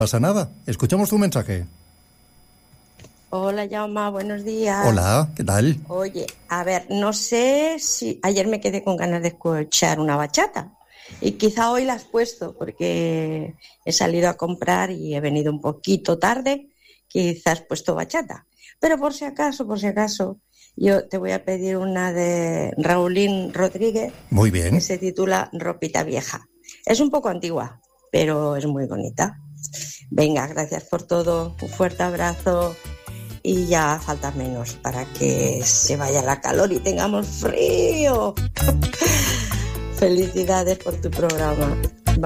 Pasa nada, escuchamos tu mensaje. Hola, Jaume, buenos días. Hola, ¿qué tal? Oye, a ver, no sé si ayer me quedé con ganas de escuchar una bachata y quizá hoy la has puesto porque he salido a comprar y he venido un poquito tarde, quizás has puesto bachata. Pero por si acaso, yo te voy a pedir una de Raulín Rodríguez. Muy bien. Que se titula Ropita Vieja. Es un poco antigua, pero es muy bonita. Venga, gracias por todo, un fuerte abrazo y ya falta menos para que se vaya la calor y tengamos frío. Felicidades por tu programa.